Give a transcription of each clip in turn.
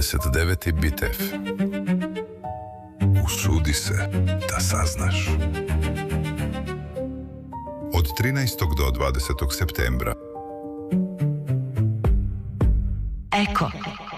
29. Bitev. Usudi se da saznaš. Od 13. do 20. septembra. Eko.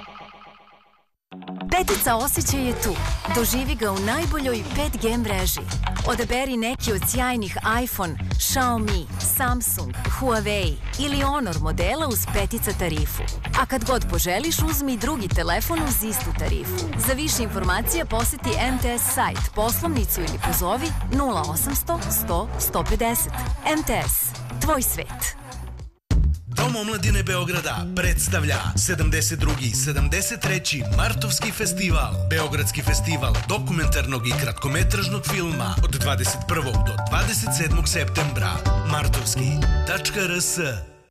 Petica osjećaj je tu. Doživi ga u najboljoj 5G mreži. Odaberi neki od sjajnih iPhone, Xiaomi, Samsung, Huawei ili Honor modela uz petica tarifu. A kad god poželiš, uzmi drugi telefon uz istu tarifu. Za više informacija poseti MTS sajt, poslovnicu ili pozovi 0800 100 150. MTS. Tvoj svet. Dom omladine Beograda predstavlja 72. 73. Martovski festival. Beogradski festival dokumentarnog i kratkometražnog filma od 21. do 27. septembra. Martovski.rs.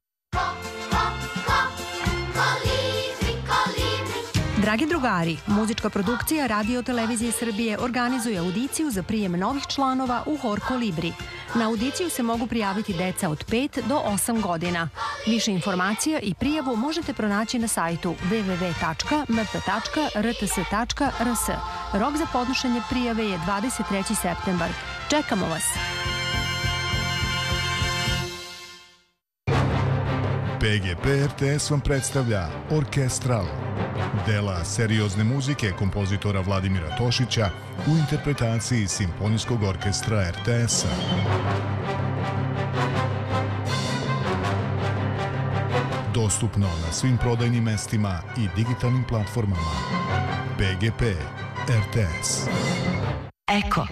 Dragi drugari, muzička produkcija Radio Televizije Srbije organizuje audiciju za prijem novih članova u Hor Kolibri. Na audiciju se mogu prijaviti deca od 5 do 8 godina. Više informacija i prijavu možete pronaći na sajtu www.mp.rts.rs. Rok za podnošenje prijave je 23. septembar. Čekamo vas! PGP RTS vam predstavlja Orkestral. Dela seriozne muzike kompozitora Vladimira Tošića u interpretaciji Simfonijskog orkestra RTS-a. Dostupno na svim prodajnim mestima i digitalnim platformama. PGP RTS. Eko.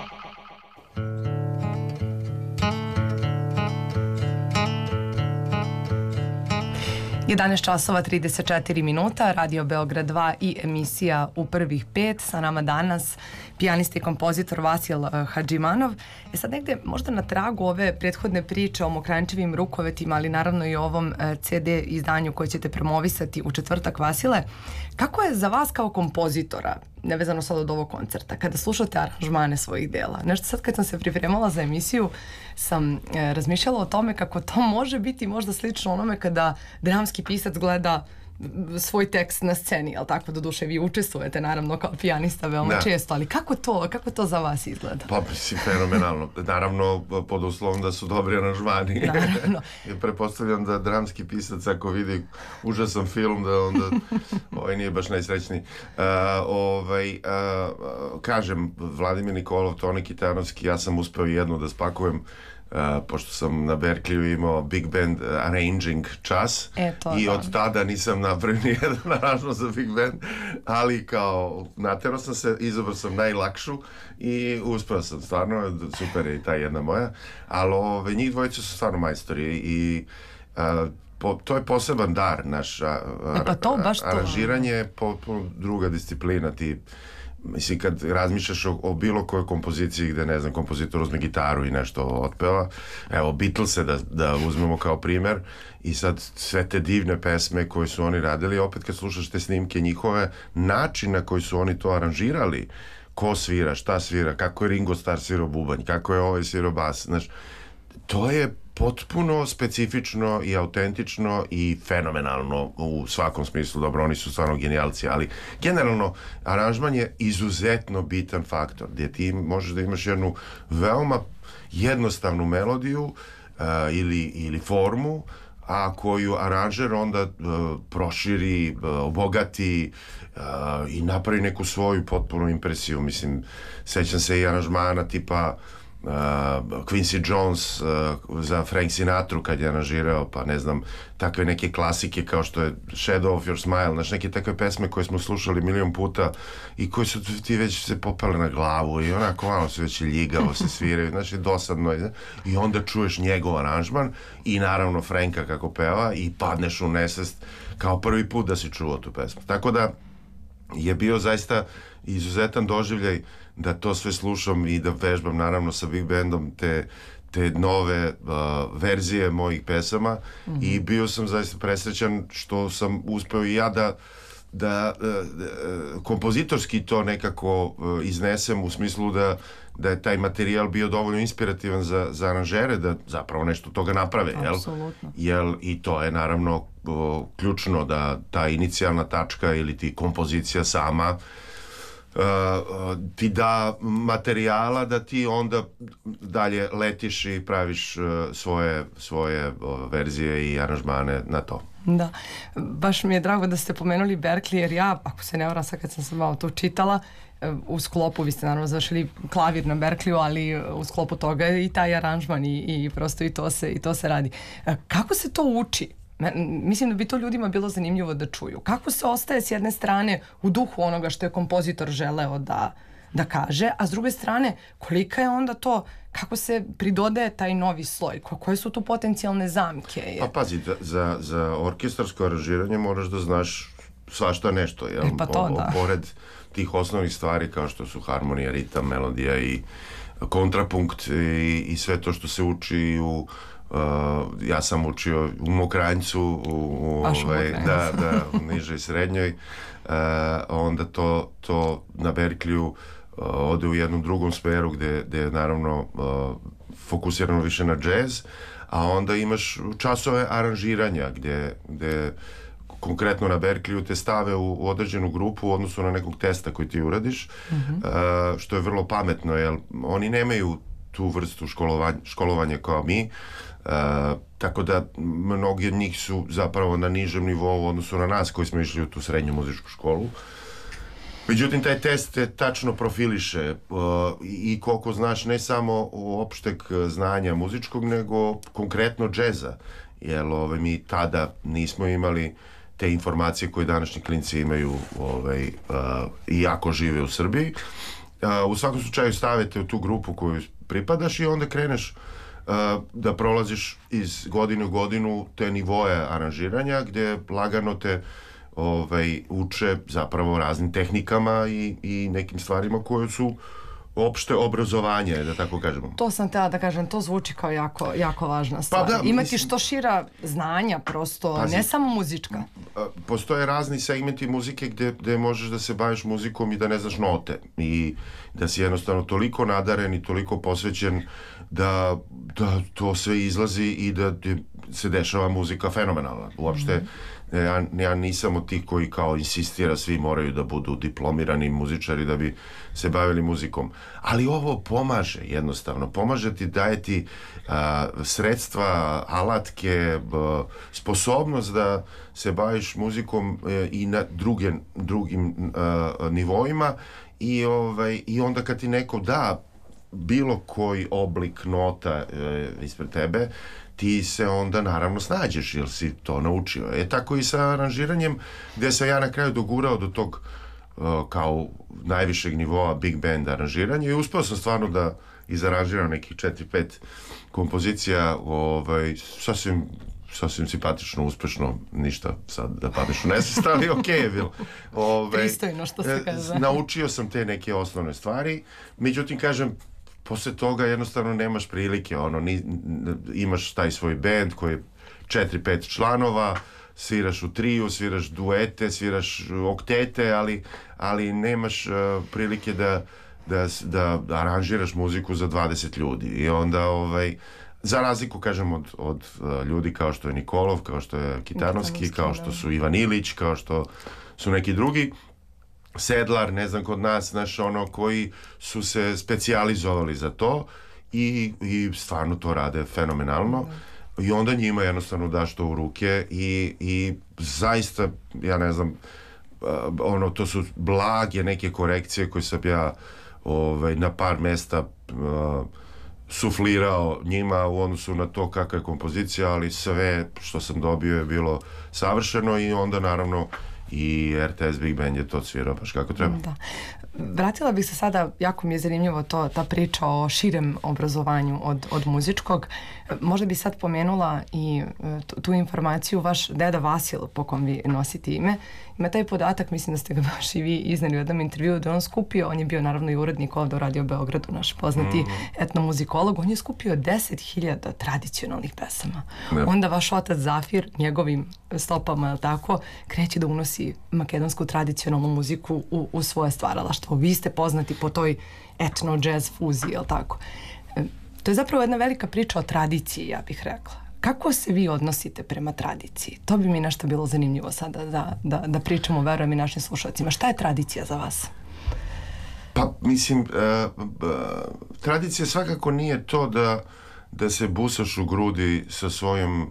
11 časova 34 minuta, Radio Beograd 2 i emisija U prvih 5. Sa nama danas pijanist i kompozitor Vasil Hadžimanov. Sad negde možda na tragu ove prethodne priče o mokrančevim rukovetima, ali naravno i o ovom CD izdanju koje ćete promovisati u četvrtak, Vasile, kako je za vas kao kompozitora, nevezano sad od ovog koncerta, kada slušate aranžmane svojih dela? Nešto sad kad sam se pripremala za emisiju sam razmišljala o tome kako to može biti možda slično onome kada dramski pisac gleda svoj tekst na sceni, jel tako? Do duše vi učestvujete naravno kao pijanista veoma često, ali kako to za vas izgleda? Pa mislim fenomenalno. Naravno pod uslovom da su dobri aranžmani. Naravno. Pretpostavljam da dramski pisac ako vidi užasan film da onda nije baš najsrećniji. Kažem, Vladimir Nikolov, Toni Kitanovski, ja sam uspeo jednu da spakujem, pošto sam na Berkeleyu imao big band arranging čas i od tada nisam napravio nijedan aranžman za big band, ali kao naterao sam se, izabrao sam najlakšu i uspeo sam, stvarno super je i ta jedna moja, ali njih dvojica su stvarno majstori i to je poseban dar naš, aranžiranje je potpuno druga disciplina. Mislim, kad razmišljaš o bilo kojoj kompoziciji gde, ne znam, kompozitor uzme gitaru i nešto otpeva, evo, Beatlese da uzmemo kao primer, i sad sve te divne pesme koje su oni radili, opet kad slušaš te snimke njihove, način na koji su oni to aranžirali, ko svira, šta svira, kako je Ringo Starr svirao bubanj, kako je ovaj svirao bas, znaš, to je potpuno specifično i autentično i fenomenalno u svakom smislu. Dobro, oni su stvarno genijalci, ali generalno aranžman je izuzetno bitan faktor, gdje ti možeš da imaš jednu veoma jednostavnu melodiju ili formu, a koju aranžer onda proširi, obogati i napravi neku svoju potpunu impresiju. Mislim, sećam se i aranžmana tipa Quincy Jones za Frank Sinatru kad je aranžirao, pa ne znam, takve neke klasike kao što je Shadow of Your Smile, znaš, neke takve pesme koje smo slušali milion puta i koje su ti već se popele na glavu i onako malo se već ljigavo se sviraju, znači dosadno je, i onda čuješ njegov aranžman i naravno Franka kako peva i padneš u nesvest kao prvi put da si čuo tu pesmu. Tako da je bio zaista izuzetan doživljaj da to sve slušam i da vežbam naravno sa big bandom te nove verzije mojih pesama i bio sam zaista presrećan što sam uspeo i ja da kompozitorski to nekako iznesem u smislu da je taj materijal bio dovoljno inspirativan za aranžere da zapravo nešto toga naprave. Jel? I to je naravno ključno da ta inicijalna tačka ili ti kompozicija sama ti da materijala da ti onda dalje letiš i praviš svoje verzije i aranžmane na to. Da, baš mi je drago da ste pomenuli Berklee, jer ja, ako se ne varam, sad kad sam malo to čitala, u sklopu, vi ste naravno završili klavir na Berkleyu, ali u sklopu toga je i taj aranžman i prosto i to se radi. Kako se to uči? Mislim da bi to ljudima bilo zanimljivo da čuju. Kako se ostaje s jedne strane u duhu onoga što je kompozitor želeo da kaže, a s druge strane kolika je onda to, kako se pridodaje taj novi sloj, koje su tu potencijalne zamke? Pa pazi, za orkestarsko aranžiranje moraš da znaš svašta nešto, jel? Pa to, da. Pored tih osnovnih stvari kao što su harmonija, ritam, melodija i kontrapunkt i sve to što se uči ja sam učio u Mokranjcu, u nižoj srednjoj, onda to na Berkleyu ode u jednom drugom smeru gde je naravno fokusirano više na džez, a onda imaš časove aranžiranja gde konkretno na Berkleyu te stave u određenu grupu u odnosu na nekog testa koji ti uradiš, što je vrlo pametno, jer oni nemaju tu vrstu školovanja kao mi, tako da mnogi od njih su zapravo na nižem nivou u odnosu na nas koji smo išli u tu srednju muzičku školu. Međutim, taj test te tačno profiliše i koliko znaš ne samo opšteg znanja muzičkog, nego konkretno džeza, jer mi tada nismo imali te informacije koje današnji klinci imaju i jako žive u Srbiji. U svakom slučaju stavite u tu grupu koju pripadaš i onda kreneš da prolaziš iz godine u godinu te nivoje aranžiranja gdje lagano te uče zapravo raznim tehnikama i nekim stvarima koje su opšte obrazovanje, da tako kažemo. To sam htjela da kažem, to zvuči kao jako važna stvar. Imati što šira znanja, prosto, ne samo muzička. Postoje razni segmenti muzike gde možeš da se baviš muzikom i da ne znaš note. I da si jednostavno toliko nadaren i toliko posvećen da to sve izlazi i da se dešava muzika fenomenalna. Uopšte, ja nisam od tih koji kao insistira svi moraju da budu diplomirani muzičari da bi se bavili muzikom. Ali ovo pomaže jednostavno. Pomaže ti, daje ti sredstva, alatke, sposobnost da se baviš muzikom i na drugim nivoima i onda kad ti neko da bilo koji oblik nota ispred tebe, ti se onda naravno snađeš jer si to naučio. Tako i sa aranžiranjem, gdje sam ja na kraju dogurao do tog kao najvišeg nivoa big band aranžiranja i uspeo sam stvarno da izaranžiram nekih 4-5 kompozicija sasvim simpatično, uspešno, ništa sad da padeš u nesvest, ali okej je bilo. Pristojno što se kaže. Naučio sam te neke osnovne stvari, međutim kažem, posle toga jednostavno nemaš prilike, imaš taj svoj band koji je 4-5 članova, sviraš u triju, sviraš duete, sviraš oktete, ali nemaš prilike da aranžiraš muziku za 20 ljudi. I onda, za razliku, kažem, od ljudi kao što je Nikolov, kao što je Kitanovski, kao što su Ivan Ilić, kao što su neki drugi, Sedlar, ne znam, kod nas, koji su se specijalizovali za to i stvarno to rade fenomenalno. I onda njima jednostavno daš to u ruke i zaista, ja ne znam, to su blage neke korekcije koje sam ja na par mesta suflirao njima u odnosu na to kakva je kompozicija, ali sve što sam dobio je bilo savršeno i onda naravno i RTS Big Band je to svirao baš kako treba. Da. Vratila bih se sada, jako mi je zanimljivo ta priča o širem obrazovanju od muzičkog. Možda bi sad pomenula i tu informaciju, vaš deda Vasil, po kom vi nosite ime, ima taj podatak, mislim da ste ga baš i vi iznali u jednom intervju, da on skupio, on je bio naravno i urednik ovde u Radio Beogradu, naš poznati etnomuzikolog, on je skupio 10.000 tradicionalnih pesama. Onda vaš otac Zafir, njegovim stopama, je tako, kreće da unosi makedonsku tradicionalnu muziku u svoje stvaralaštvo. Vi ste poznati po toj etno-jazz fuziji, je li tako? To je zapravo jedna velika priča o tradiciji, ja bih rekla. Kako se vi odnosite prema tradiciji? To bi mi nešto bilo zanimljivo sada da pričamo, verujem i našim slušalcima. Šta je tradicija za vas? Pa, mislim, tradicija svakako nije to da se busaš u grudi sa svojom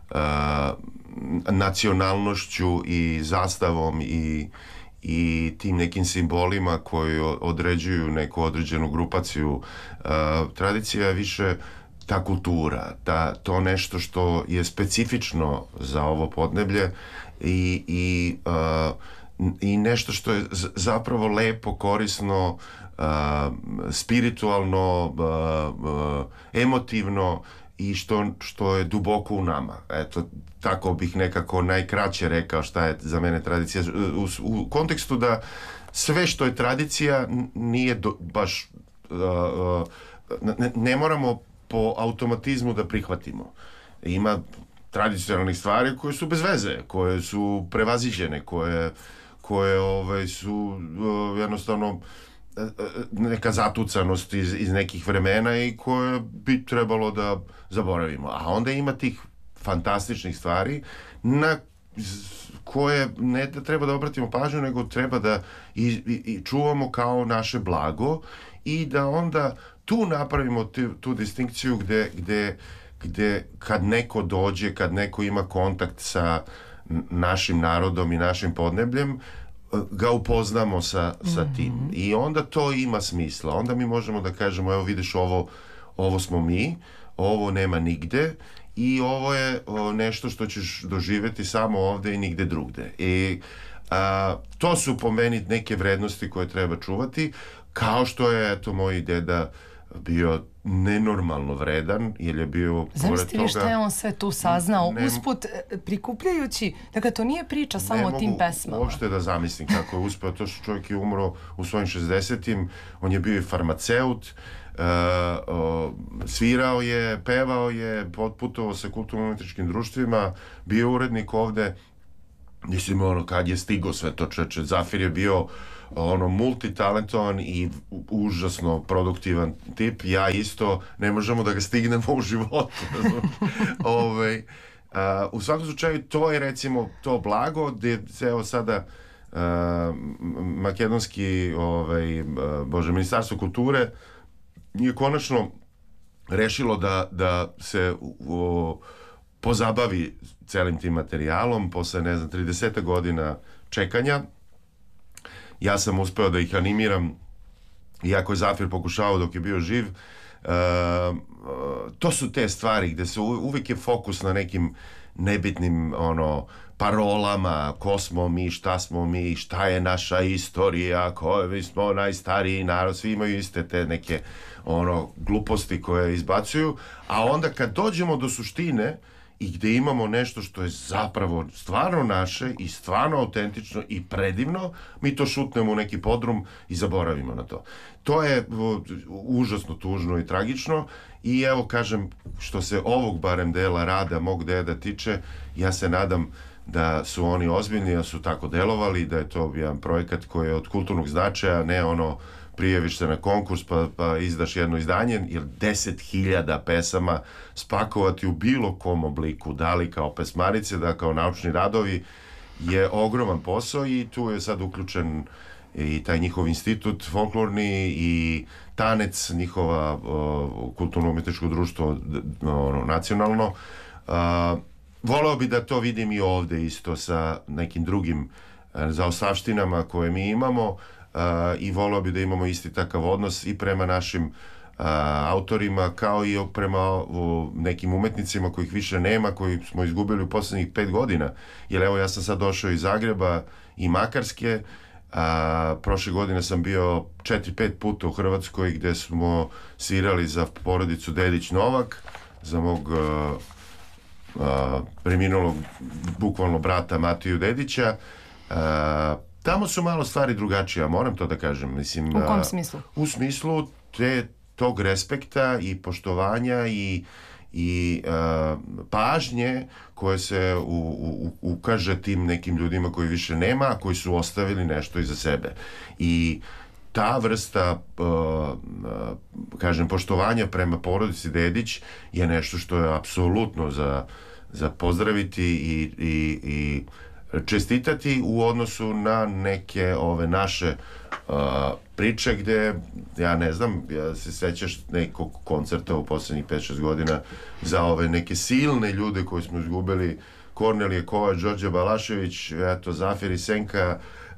nacionalnošću i zastavom i tim nekim simbolima koji određuju neku određenu grupaciju. Tradicija je više ta kultura, to nešto što je specifično za ovo podneblje i nešto što je zapravo lepo, korisno, spiritualno, emotivno i što je duboko u nama. Eto, tako bih nekako najkraće rekao šta je za mene tradicija. U kontekstu da sve što je tradicija nije baš... Ne moramo po automatizmu da prihvatimo. Ima tradicionalnih stvari koje su bez veze, koje su prevaziđene, koje su jednostavno neka zatucanost iz nekih vremena i koje bi trebalo da zaboravimo. A onda ima tih fantastičnih stvari na koje ne da treba da obratimo pažnju, nego treba da i čuvamo kao naše blago i da onda tu napravimo tu distinkciju gde kad neko dođe, kad neko ima kontakt sa našim narodom i našim podnebljem, ga upoznamo sa tim. I onda to ima smisla. Onda mi možemo da kažemo, evo vidiš, ovo smo mi, ovo nema nigde i ovo je nešto što ćeš doživjeti samo ovde i nigde drugde. I to su po meni neke vrednosti koje treba čuvati, kao što je, eto, moj deda bio nenormalno vredan, jer je bio... Zamislite vi šta je on sve tu saznao, usput prikupljajući, dakle to nije priča samo o tim pesmama. Ne mogu uopšte da zamislim kako je uspeo, to što čovjek je umro u svojim 60-im, on je bio i farmaceut, svirao je, pevao je, putovao sa kulturno-umetničkim društvima, bio urednik ovde, mislim, kad je stigo sve to čeče, Zafir je bio multitalentovan i užasno produktivan tip. Ja isto, ne možemo da ga stignemo u životu. U svakom slučaju, to je recimo to blago gde se evo sada makedonski Ministarstvo kulture je konačno rešilo da se pozabavi celim tim materijalom posle, 30 godina čekanja. Ja sam uspeo da ih animiram, iako je Zafir pokušavao dok je bio živ. To su te stvari gde se uvijek je fokus na nekim nebitnim parolama, ko smo mi, šta je naša istorija, mi smo najstariji narod, svi imaju iste te neke gluposti koje izbacuju, a onda kad dođemo do suštine i gde imamo nešto što je zapravo stvarno naše i stvarno autentično i predivno, mi to šutnemo u neki podrum i zaboravimo na to. To je užasno tužno i tragično i evo kažem, što se ovog barem dela rada mog deda tiče, ja se nadam da su oni ozbiljni, da su tako delovali, da je to jedan projekat koji je od kulturnog značaja, ne prijaviš se na konkurs pa izdaš jedno izdanje, jer 10.000 pesama spakovati u bilo kom obliku, da li kao pesmarice, da kao naučni radovi, je ogroman posao i tu je sad uključen i taj njihov institut folklorni i tanec, njihova kulturno-umetničko društvo nacionalno. Voleo bi da to vidim i ovde isto sa nekim drugim zaostavštinama koje mi imamo, i voleo bi da imamo isti takav odnos i prema našim autorima, kao i prema nekim umetnicima kojih više nema, koji smo izgubili u poslednjih 5 godina. Jer evo, ja sam sad došao iz Zagreba i Makarske, Prošle godine sam bio 4-5 puta u Hrvatskoj gde smo svirali za porodicu Dedić Novak, za mog preminulog bukvalno brata Matiju Dedića. Tamo su malo stvari drugačije, moram to da kažem. Mislim, u kom smislu? U smislu tog respekta i poštovanja i pažnje koje se ukaže tim nekim ljudima koji više nema, a koji su ostavili nešto iza sebe. I ta vrsta kažem poštovanja prema porodici Dedić je nešto što je apsolutno za pozdraviti i čestitati u odnosu na neke ove naše priče gde, ja ne znam, ja se sećaš nekog koncerta u poslednjih 5-6 godina za ove neke silne ljude koje smo izgubili, Kornelije Kovač, Đorđe Balašević, eto, Zafir i Senka,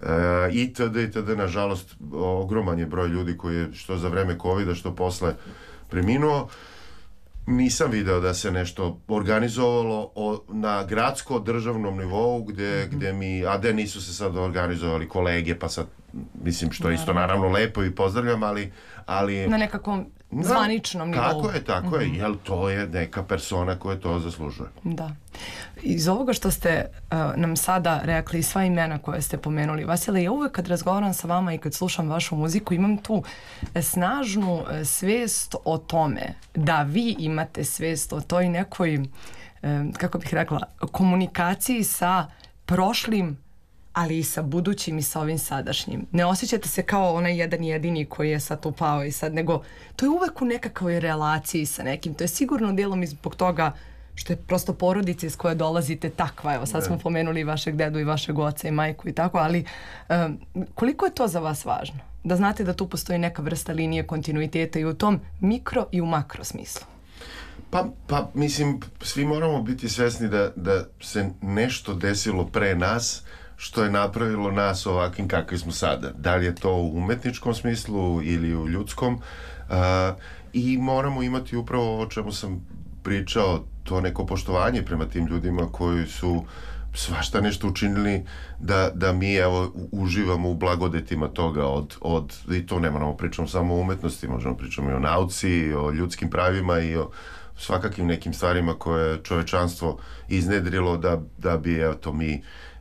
itd. Nažalost, ogroman je broj ljudi koji je što za vreme covida, što posle preminuo. Nisam video da se nešto organizovalo na gradsko-državnom nivou gde mi, a da nisu se sad organizovali kolege, pa sad, mislim, što je isto naravno lepo i pozdravljam, ali na nekakvom zvaničnom nivou. Tako je, jer to je neka persona koja to zaslužuje. Da. Iz ovoga što ste nam sada rekli, sva imena koje ste pomenuli, Vasile, ja uvek kad razgovaram sa vama i kad slušam vašu muziku, imam tu snažnu svest o tome da vi imate svest o toj nekoj, kako bih rekla, komunikaciji sa prošlim, ali i sa budućim i sa ovim sadašnjim. Ne osjećate se kao onaj jedan jedini koji je sad upao i sad, nego to je uvek u nekakvoj relaciji sa nekim. To je sigurno dijelom i zbog toga što je prosto porodica iz koje dolazite takva. Evo, sad smo pomenuli i vašeg dedu i vašeg oca i majku i tako, ali koliko je to za vas važno? Da znate da tu postoji neka vrsta linije kontinuiteta i u tom mikro i u makro smislu. Pa mislim, svi moramo biti svesni da se nešto desilo pre nas što je napravilo nas ovakvim kakvi smo sada. Da li je to u umetničkom smislu ili u ljudskom. I moramo imati upravo o čemu sam pričao, to neko poštovanje prema tim ljudima koji su svašta nešto učinili da mi evo uživamo u blagodetima toga i to ne moramo pričamo samo o umetnosti, možemo pričamo i o nauci, o ljudskim pravima i o svakakvim nekim stvarima koje je čovečanstvo iznedrilo da bi evo to mi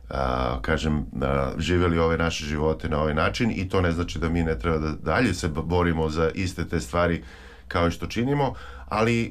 živjeli ove naše živote na ovaj način, i to ne znači da mi ne treba da dalje se borimo za iste te stvari kao i što činimo, ali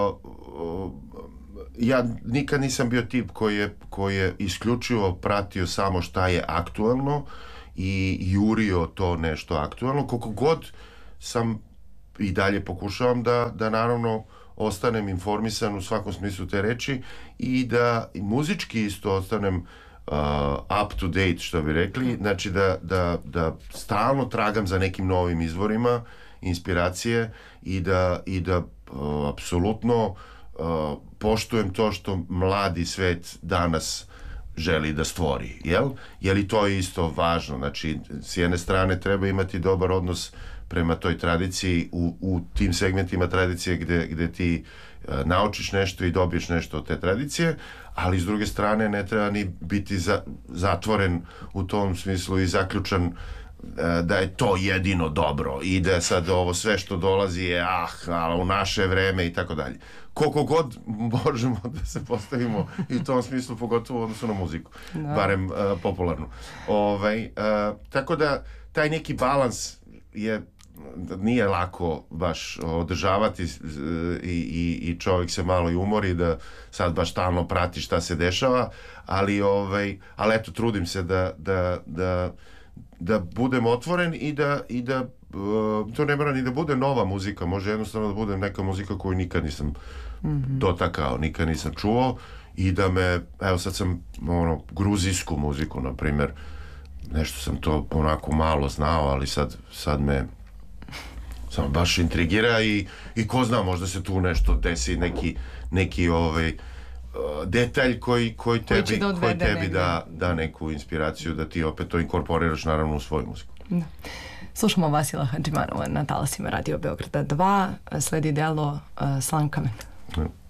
ja nikad nisam bio tip koji je isključivo pratio samo šta je aktuelno i jurio to nešto aktuelno. Koliko god sam i dalje pokušavam da naravno ostanem informisan u svakom smislu te reči i da muzički isto ostanem up to date, što bi rekli, znači da stalno tragam za nekim novim izvorima inspiracije i da apsolutno poštujem to što mladi svet danas želi da stvori, jel i to je isto važno, znači s jedne strane treba imati dobar odnos prema toj tradiciji u tim segmentima tradicije gde ti naučiš nešto i dobiješ nešto od te tradicije, ali s druge strane ne treba ni biti zatvoren u tom smislu i zaključan da je to jedino dobro i da sad ovo sve što dolazi je u naše vreme i tako dalje. Koliko god možemo da se postavimo i u tom smislu, pogotovo u odnosu na muziku, barem popularnu. Tako da taj neki balans nije lako baš održavati i čovjek se malo i umori da sad baš stalno prati šta se dešava, ali eto, trudim se da budem otvoren i da to ne mora ni da bude nova muzika, može jednostavno da bude neka muzika koju nikad nisam dotakao, nikad nisam čuo i da me, evo sad sam gruzijsku muziku, na primjer, nešto sam to onako malo znao, ali sad me samo baš intrigira i ko zna, možda se tu nešto desi, neki detalj koji tebi da neku inspiraciju da ti opet to inkorporiraš naravno u svoju muziku. Da. Slušamo Vasila Hadžimanova na talasima Radio Beograda 2, sledi delo Slankamen.